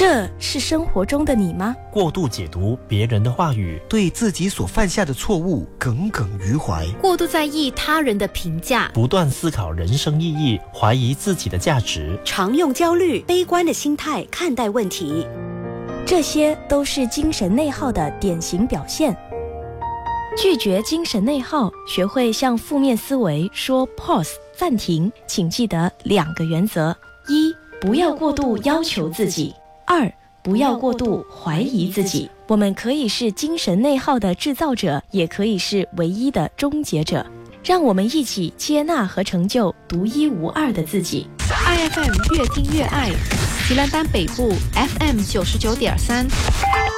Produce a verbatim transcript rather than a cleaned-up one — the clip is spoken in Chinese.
这是生活中的你吗？ 过度解读别人的话语， 对自己所犯下的错误耿耿于怀， 过度在意他人的评价， 不断思考人生意义，怀疑自己的价值， 常用焦虑、悲观的心态看待问题， 这些都是精神内耗的典型表现。拒绝精神内耗，学会向负面思维说 pause 暂停，请记得两个原则：一、不要过度要求自己；二、不要过度怀疑自己。我们可以是精神内耗的制造者，也可以是唯一的终结者。让我们一起接纳和成就独一无二的自己。 I F M 越听越爱，吉兰丹北部 F M 九十九点三。